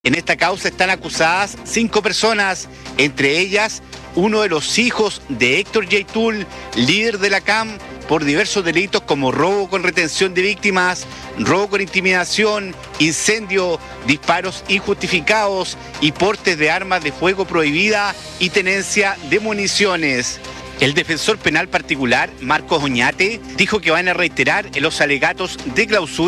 En esta causa están acusadas 5 personas, entre ellas uno de los hijos de Héctor Yaitul, líder de la CAM, por diversos delitos como robo con retención de víctimas, robo con intimidación, incendio, disparos injustificados y portes de armas de fuego prohibida y tenencia de municiones. El defensor penal particular, Marcos Oñate, dijo que van a reiterar en los alegatos de clausura